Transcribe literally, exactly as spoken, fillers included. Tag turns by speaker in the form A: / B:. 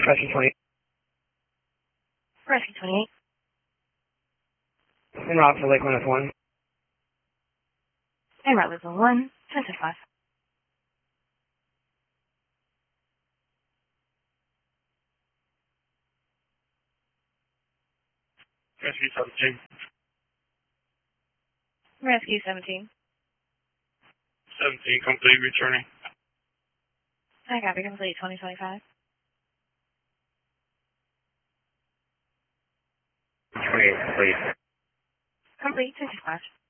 A: Rescue twenty-eight.
B: Rescue twenty-eight.
A: En route for Lake Winnet one.
B: En route Lisbon one, ten five.
C: Rescue seventeen.
B: Rescue seventeen.
C: seventeen, complete, returning.
B: I copy, complete, twenty twenty-five.
A: twenty-eight, complete.
B: Complete, ten five.